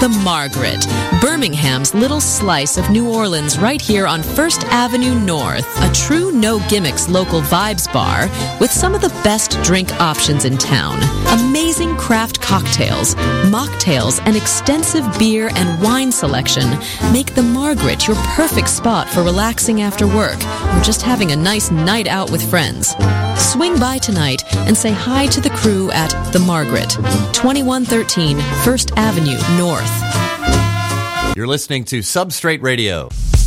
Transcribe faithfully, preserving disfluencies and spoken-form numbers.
The Margaret, Birmingham's little slice of New Orleans right here on First Avenue North. A true no-gimmicks local vibes bar with some of the best drink options in town. Amazing craft cocktails, mocktails, and extensive beer and wine selection make The Margaret your perfect spot for relaxing after work or just having a nice night out with friends. Swing by tonight and say hi to the crew at The Margaret, twenty-one thirteen First Avenue North. You're listening to Substrate Radio.